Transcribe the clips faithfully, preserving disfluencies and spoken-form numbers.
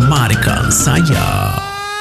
Marca Saya.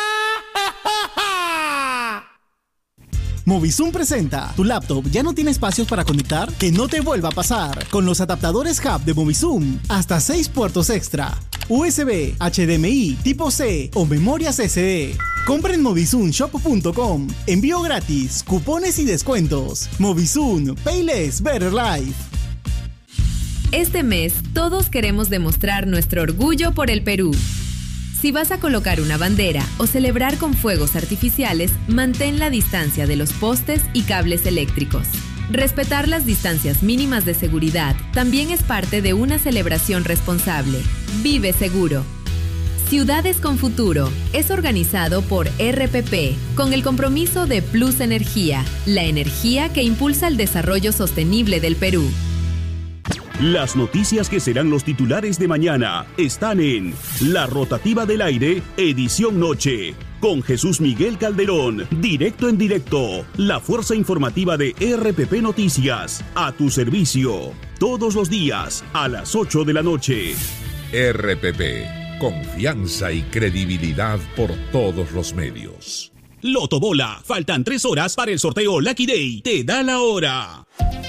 Movizoom presenta. ¿Tu laptop ya no tiene espacios para conectar? Que no te vuelva a pasar. Con los adaptadores Hub de Movizoom, hasta seis puertos extra. U S B, H D M I, tipo C o memorias S D. Compra en movizoom shop punto com. Envío gratis, cupones y descuentos. Movizoom, Pay Less, Better Life. Este mes, todos queremos demostrar nuestro orgullo por el Perú. Si vas a colocar una bandera o celebrar con fuegos artificiales, mantén la distancia de los postes y cables eléctricos. Respetar las distancias mínimas de seguridad también es parte de una celebración responsable. Vive seguro. Ciudades con Futuro es organizado por R P P con el compromiso de Plus Energía, la energía que impulsa el desarrollo sostenible del Perú. Las noticias que serán los titulares de mañana están en La Rotativa del Aire, edición noche, con Jesús Miguel Calderón, directo en directo, la fuerza informativa de R P P Noticias, a tu servicio, todos los días a las ocho de la noche. R P P, confianza y credibilidad por todos los medios. Loto Bola, faltan tres horas para el sorteo Lucky Day, te da la hora.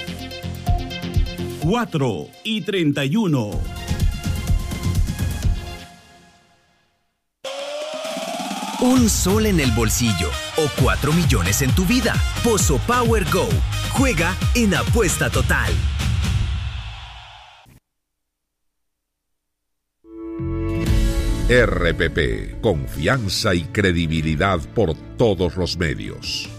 cuatro y treinta y uno. Un sol en el bolsillo o cuatro millones en tu vida. Pozo Power Go. Juega en Apuesta Total. R P P, confianza y credibilidad por todos los medios.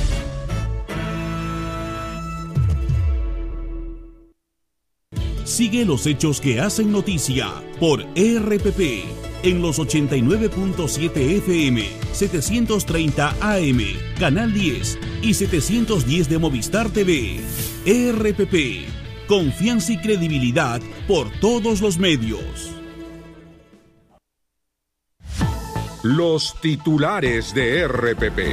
Sigue los hechos que hacen noticia por R P P en los ochenta y nueve punto siete F M, setecientos treinta A M, Canal diez y setecientos diez de Movistar T V. R P P, confianza y credibilidad por todos los medios. Los titulares de R P P.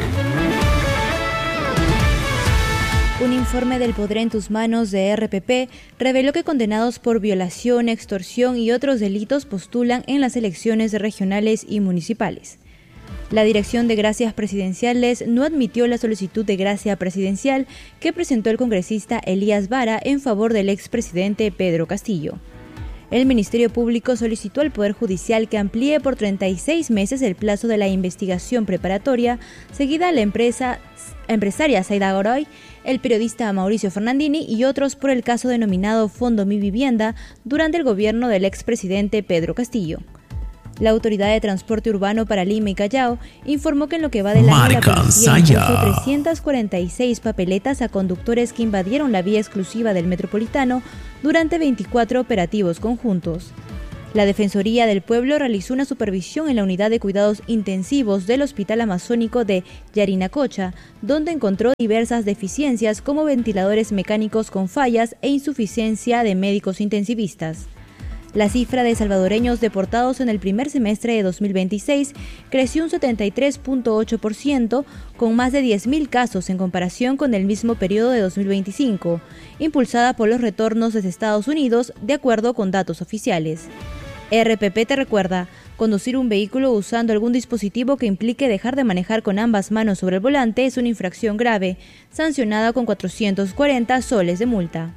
Un informe del Poder en tus manos de R P P reveló que condenados por violación, extorsión y otros delitos postulan en las elecciones regionales y municipales. La Dirección de Gracias Presidenciales no admitió la solicitud de gracia presidencial que presentó el congresista Elías Vara en favor del expresidente Pedro Castillo. El Ministerio Público solicitó al Poder Judicial que amplíe por treinta y seis meses el plazo de la investigación preparatoria seguida a la empresa, empresaria Zaida Goroy, el periodista Mauricio Fernandini y otros por el caso denominado Fondo Mi Vivienda durante el gobierno del expresidente Pedro Castillo. La Autoridad de Transporte Urbano para Lima y Callao informó que en lo que va del año la policía impuso trescientas cuarenta y seis papeletas a conductores que invadieron la vía exclusiva del Metropolitano durante veinticuatro operativos conjuntos. La Defensoría del Pueblo realizó una supervisión en la unidad de cuidados intensivos del Hospital Amazónico de Yarinacocha, donde encontró diversas deficiencias como ventiladores mecánicos con fallas e insuficiencia de médicos intensivistas. La cifra de salvadoreños deportados en el primer semestre de dos mil veintiséis creció un setenta y tres punto ocho por ciento, con más de diez mil casos en comparación con el mismo periodo de dos mil veinticinco, impulsada por los retornos desde Estados Unidos, de acuerdo con datos oficiales. R P P te recuerda, conducir un vehículo usando algún dispositivo que implique dejar de manejar con ambas manos sobre el volante es una infracción grave, sancionada con cuatrocientos cuarenta soles de multa.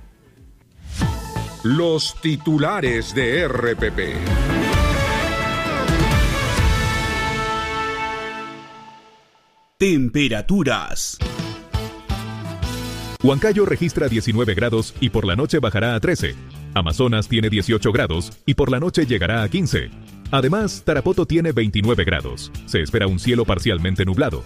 Los titulares de R P P. Temperaturas. Huancayo registra diecinueve grados y por la noche bajará a trece. Amazonas tiene dieciocho grados y por la noche llegará a quince. Además, Tarapoto tiene veintinueve grados. Se espera un cielo parcialmente nublado.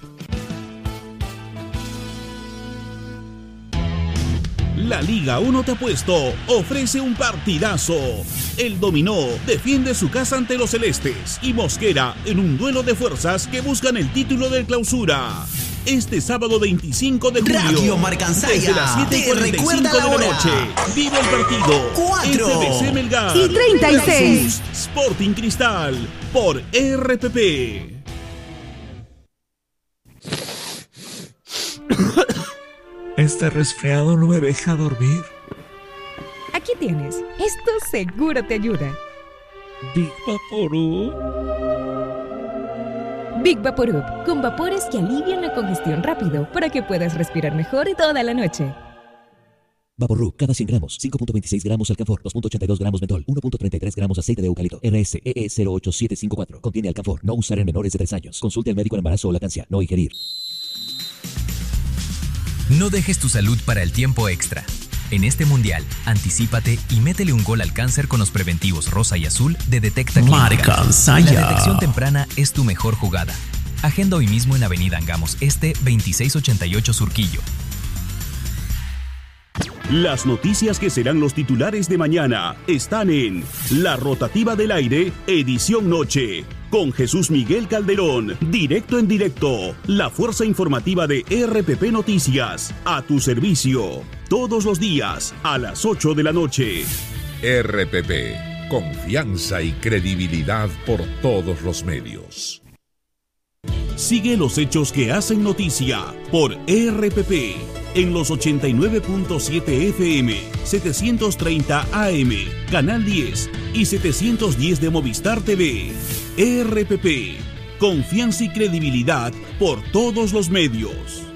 La Liga uno Te Apuesto ofrece un partidazo. El Dominó defiende su casa ante los celestes y Mosquera en un duelo de fuerzas que buscan el título del Clausura. Este sábado veinticinco de julio, Radio Marcansaya, desde las siete y cuarenta y cinco de la noche, vive el partido cuatro F B C Melgar y treinta y seis versus Sporting Cristal por R P P. Este resfriado no me deja dormir. Aquí tienes. Esto seguro te ayuda. Big Vaporub. Big Vaporub, con vapores que alivian la congestión rápido para que puedas respirar mejor toda la noche. Vaporub, cada cien gramos, cinco punto veintiséis gramos alcanfor, dos punto ochenta y dos gramos mentol, uno punto treinta y tres gramos aceite de eucalipto. R S E E cero ocho siete cinco cuatro. Contiene alcanfor. No usar en menores de tres años. Consulte al médico en embarazo o lactancia. No ingerir. No dejes tu salud para el tiempo extra. En este mundial, anticípate y métele un gol al cáncer con los preventivos rosa y azul de Detecta Clínica. Marcansaya. La detección temprana es tu mejor jugada. Agenda hoy mismo en Avenida Angamos Este, veintiséis ochenta y ocho Surquillo. Las noticias que serán los titulares de mañana están en La Rotativa del Aire, edición noche, con Jesús Miguel Calderón, directo en directo, la fuerza informativa de R P P Noticias, a tu servicio, todos los días, a las ocho de la noche. R P P, confianza y credibilidad por todos los medios. Sigue los hechos que hacen noticia por R P P en los ochenta y nueve punto siete F M, setecientos treinta A M, Canal diez y setecientos diez de Movistar T V. R P P, confianza y credibilidad por todos los medios.